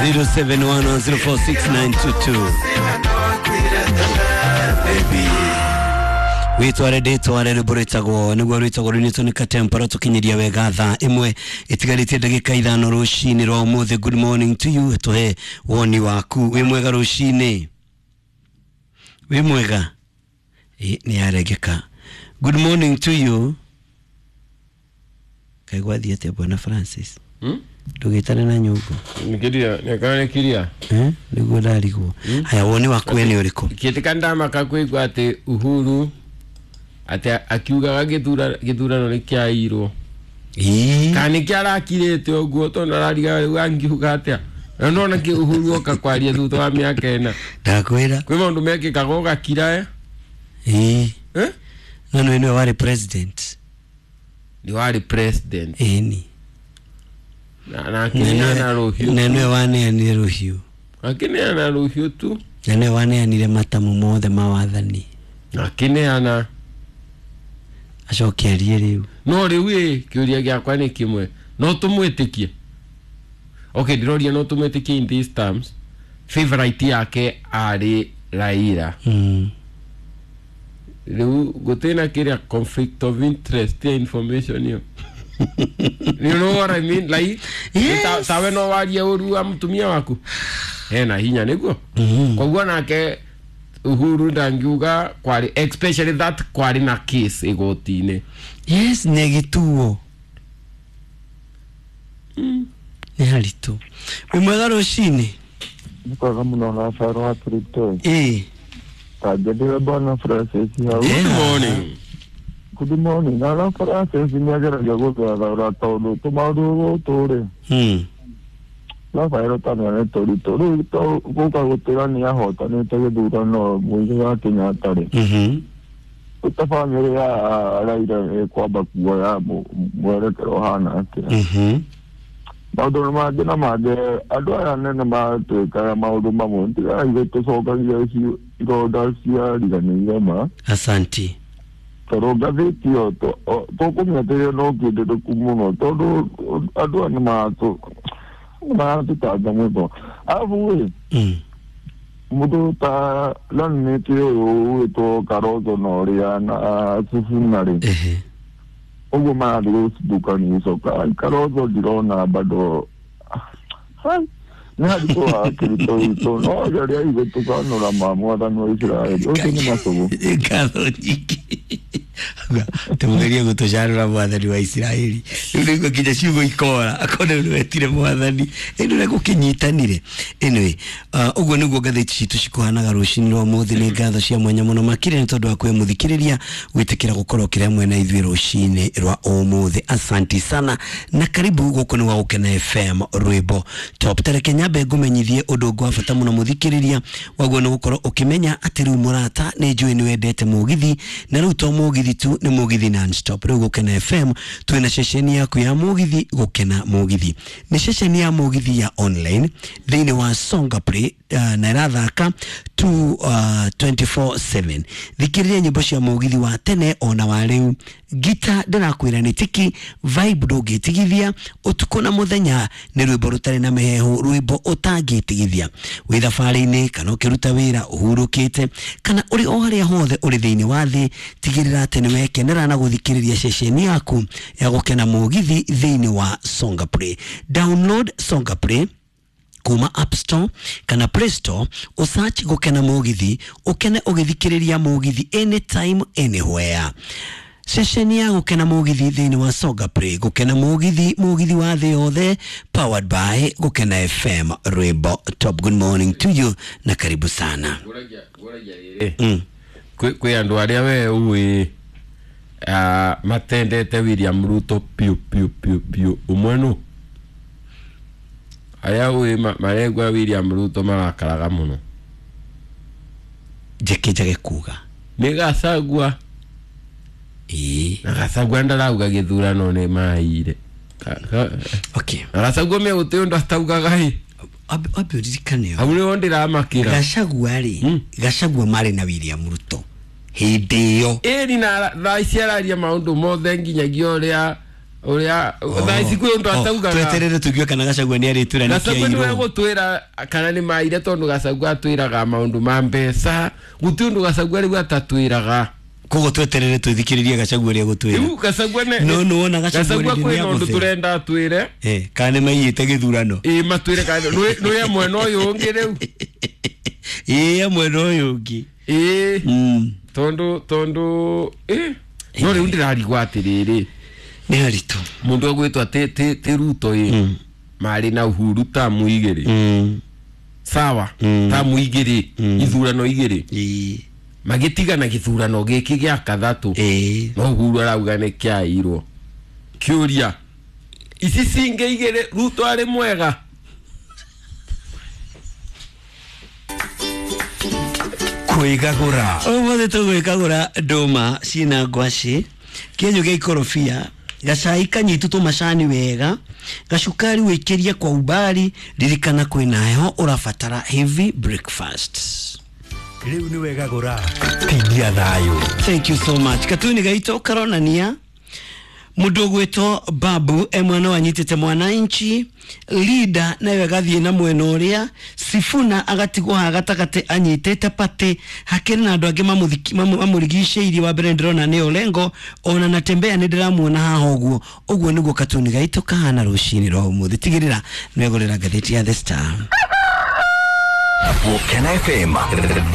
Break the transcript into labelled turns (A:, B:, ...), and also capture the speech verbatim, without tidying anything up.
A: zero seven one one zero four six nine two two. Baby witware detware ruburitagwo niguo rwitagwo runito ni katempera tukinyiria wega thaa imwe itigarite ndagika ithano rushini rwa umuthi. Good morning to you, tuhe woni waku. Wi mwega rushini? Wi mwega? E, ni aregeka. Good morning to you. Kaigwa thiete bwana Francis.
B: Hmm?
A: Tugitana na nyugo.
B: Nikiria, nekane kiria.
A: Eh? Niguo darigwo. Hmm? Haya woni waku ni uriko?
B: Kitikanda makakwigwa ate Uhuru ate akiuga githura githurano ni kyairo.
A: Ii.
B: Kani kyarakirete oguo to narariga wangiuga atia. Na nona ki Uhuru okakwaria thutha wa miaka ena.
A: Ndakwira.
B: Kwi maundu mekikaga ugakira.
A: Ii.
B: Eh?
A: Nano eno wari president.
B: Ni wari president.
A: Eni.
B: Na na kini ana rohio.
A: Nene wane ani rohio.
B: Akini ana rohio tu.
A: Nene wane ani matamu mothe mawathani.
B: Akini ana
A: acokerie riu.
B: No riu e kiuria giakwa ni kimwe. No tumwitikie. Okay, ndiroria no tumwitikie in these terms. Favorite yake ari Raila.
A: Mm.
B: Riu gutena kiria conflict of interest ya information hiyo. You know what I mean? Like, yes. Sawe no waria uru amtumia waku. Hena hinya niguo.
A: Mm.
B: Kwa gua nake Uhuru ndangiuga kwari especially that kwari na case igotine.
A: Yes, negituo.
B: Mm.
A: Ni haritu. Wi mwega rushini?
C: Nikoga muno na faro atrito.
A: Eh.
C: Tajadira bwana Francis ya.
B: Good morning.
C: Good morning. Na Francis ni agera jago da ra todo to maru tore.
A: Hmm.
C: La faro tano ne tori tori to ko ka gotera ni ahota ne te dura no muiga ya Kenya tare.
A: Mhm.
C: Utafanya ya Raila kwa bakwa ya mwere kero hana ake.
A: Mhm.
C: Maudu mage na mage adwa ne na ma to ka maudu mamu ntiga ile to soka ya si ro da sia diga ni ma.
A: Asante.
C: Pero gazeti yo to to kumya te no kide to kumuno to do adwa na ma to ma to ta da mo avu
A: Mm.
C: mudo ta lan ne te yo to karozo no ria na sufunare.
A: Eh.
C: Ogo ma do dukani so ka karozo dirona bado hai na di ko akito to no ya ya ibe to ka no la mamwa da no Israel o ni masogo
A: Katholiki. Tumugeria gutujarura mwathani wa Israeli. Riu ngo kinya ciugo ikora akona wetire mwathani eno na gukinyitanire. Anyway, uh, uguo niguo ngatheti citu cikuhanaga rucini rwa muthi. Ni ngatho cia mwanya muno makire ni tondu wa kwemuthikiriria witikira gukorwo kire mwe na ithui rucini rwa umuthi. Asante sana na karibu guku ni wa Ukena F M Rwimbo Top. Tareke nyambe ngumenyithie undu ngwa bata muno muthikiriria waguo ni gukorwo ukimenya ati riu murata ni njui ni wendete mugithi na riu to mugithi tu ni mugithi non-stop. Riu Ukena F M twina ceceni yaku ya mugithi Ukena mugithi ni ceceni ya mugithi ya online thiini wa Songa Play uh, na irathaka tu uh, twenty-four seven. Thikiriria nyimbo cia mugithi wa tene ona wa riu. Gita ndirakwira ni tiki vibe ndungitigithia utuko na muthenya ni rwimbo rutari na meheho rwimbo utangitigithia wi thabari-ini kana ukiruta wira uhurukite kana uri o haria hothe uri thiini wa thi tigirira ati ni wekenera na guthikiriria ceceni yaku ya gukena mugithi thiini wa Songa Play. Download Songa Play kuma App Store kana Play Store, usearch gukena mugithi ukene ugithikiriria mugithi anytime anywhere. Ceceni ya gukena mugithi thiini wa Songa Play, gukena mugithi mugithi wa thi yothe, powered by Ukena F M Rwimbo Top. Good morning to you na karibu sana.
B: Mm. Kwe kwe andu aria we uwi uh, matendete William Ruto piu piu piu piu umwenu aya uwi ma, maregwa William Ruto marakaraga muno
A: Jeke jage kuga
B: ni Gachagua.
A: Eh,
B: na Gachagua ndarauga githurano ni maire.
A: okay.
B: Gachagua me uti ndo ataugaga hi
A: Abi abi ririkane yo.
B: Amune ondira makira.
A: Gachagua ri, hmm? Gachagua mari na William Ruto. Hindi yo.
B: Eri na thaiciararia maundu mothe nginyagia uria Oria na isiku ndo atauga
A: tweterere tugwe kana Gachagua ni aritura ni
B: kia iro Gachagua twira kana ni maire tondu Gachagua twiraga maundu ma mbeca gutundu Gachagua ri atatwiraga
A: kogo tweterere tuthikiririe Gachagua ri gutwira
B: iu Gachagua ne
A: no no wona Gachagua
B: ri ni ndo turenda twire
A: eh kana maiyite githurano
B: eh matwire kana no ya mwena uyu ungi riu
A: eh mwena uyu ungi
B: eh tondu tondu eh no ri ndirari gwatiriri
A: ni harito
B: mundu agwitwa te te te Ruto ye mari na Uhuru ta muigiri mm. sawa mm. ta muigiri mm. ithurano igiri eh magitiga na githurano giki gya kathatu eh no Uhuru arauga ne kya iro kyuria isi singe igiri Ruto ari mwega
A: kuigagura omothe tuguikagura nduma cina ngwaci kienyo gia ikorofia gacai kanyitu tumacani wega gacukari wikiria kwa ubari ririkana kwina heho urafatara heavy breakfast
D: riu ni wega gura tindia thayo.
A: Thank you so much. Katuni gaito karonania mundu gwito Babu e mwana wanyitete mwananchi leader nawe gathie na mwena uria Sifuna agatigwa hagatagate anyitete pate hakiri na andu angi mamurigiceirie wa mbere ndirona ni Olengo ona natembea ni ndiramuona haha uguo uguo niguo Katuni gaito kahana rucini ro umuthi tigirira nwegurira ngatheti ya The Star.
D: Mukena F M